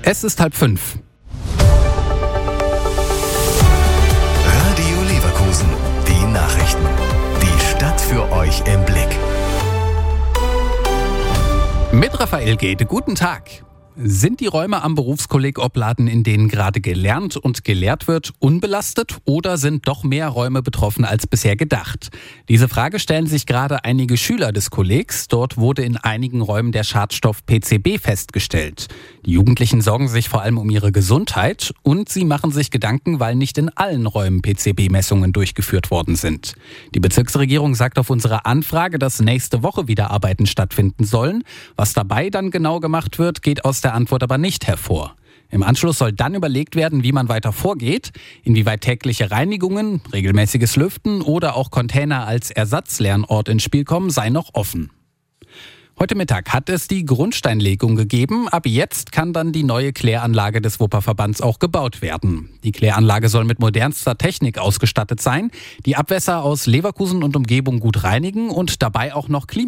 Es ist 4:30. Radio Leverkusen, die Nachrichten. Die Stadt für euch im Blick. Mit Raphael Gede, guten Tag. Sind die Räume am Berufskolleg Opladen, in denen gerade gelernt und gelehrt wird, unbelastet oder sind doch mehr Räume betroffen als bisher gedacht? Diese Frage stellen sich gerade einige Schüler des Kollegs. Dort wurde in einigen Räumen der Schadstoff PCB festgestellt. Die Jugendlichen sorgen sich vor allem um ihre Gesundheit und sie machen sich Gedanken, weil nicht in allen Räumen PCB-Messungen durchgeführt worden sind. Die Bezirksregierung sagt auf unsere Anfrage, dass nächste Woche wieder Arbeiten stattfinden sollen. Was dabei dann genau gemacht wird, geht aus der Antwort aber nicht hervor. Im Anschluss soll dann überlegt werden, wie man weiter vorgeht, inwieweit tägliche Reinigungen, regelmäßiges Lüften oder auch Container als Ersatzlernort ins Spiel kommen, sei noch offen. Heute Mittag hat es die Grundsteinlegung gegeben. Ab jetzt kann dann die neue Kläranlage des Wupperverbands auch gebaut werden. Die Kläranlage soll mit modernster Technik ausgestattet sein, die Abwässer aus Leverkusen und Umgebung gut reinigen und dabei auch noch